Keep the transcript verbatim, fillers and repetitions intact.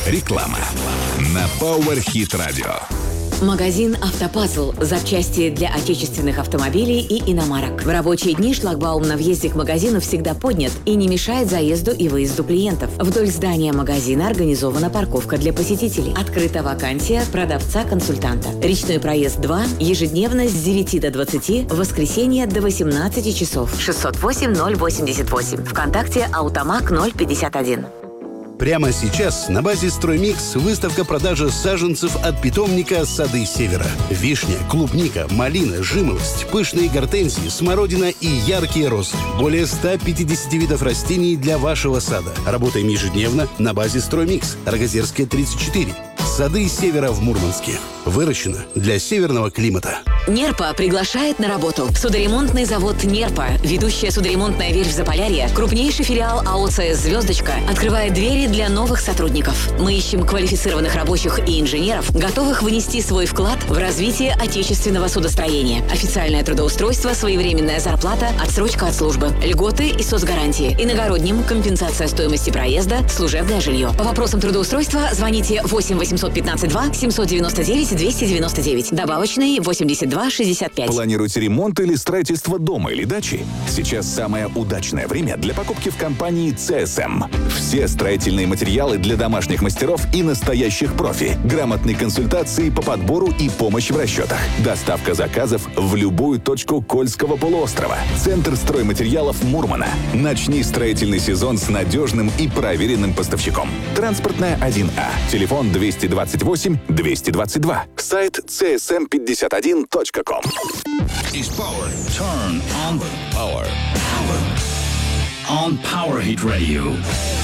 Реклама на Powerhit Radio. Магазин «Автопазл». Запчасти для отечественных автомобилей и иномарок. В рабочие дни шлагбаум на въезде к магазину всегда поднят и не мешает заезду и выезду клиентов. Вдоль здания магазина организована парковка для посетителей. Открыта вакансия продавца-консультанта. Речной проезд два. Ежедневно с девяти до двадцати. В воскресенье до восемнадцати часов. шестьсот восемь ноль восемьдесят восемь. Вконтакте «Аутомаг» ноль пятьдесят один. Прямо сейчас на базе «Строймикс» выставка продажи саженцев от питомника «Сады Севера». Вишня, клубника, малина, жимолость, пышные гортензии, смородина и яркие розы. Более ста пятидесяти видов растений для вашего сада. Работаем ежедневно на базе «Строймикс», Рогозерская, тридцать четыре. «Сады Севера» в Мурманске. Выращено для северного климата. Нерпа приглашает на работу. Судоремонтный завод «Нерпа», ведущая судоремонтная верфь Заполярья, крупнейший филиал АОЦС «Звездочка», открывает двери для новых сотрудников. Мы ищем квалифицированных рабочих и инженеров, готовых внести свой вклад в развитие отечественного судостроения. Официальное трудоустройство, своевременная зарплата, отсрочка от службы, льготы и соцгарантии. Иногородним компенсация стоимости проезда, служебное жилье. По вопросам трудоустройства звоните восемь восемьсот пятнадцать два семьсот девяносто девять двести девяносто девять. Добавочный восемьдесят два шестьдесят пять. Планируете ремонт или строительство дома или дачи? Сейчас самое удачное время для покупки в компании си эс эм. Все строительные материалы для домашних мастеров и настоящих профи. Грамотные консультации по подбору и помощь в расчетах. Доставка заказов в любую точку Кольского полуострова. Центр стройматериалов Мурмана. Начни строительный сезон с надежным и проверенным поставщиком. Транспортная один А. Телефон двести двадцать восемь двести двадцать два. Сайт си эс эм пятьдесят один точка ком. Is power. Turn on the power. Power. On Powerhit Radio.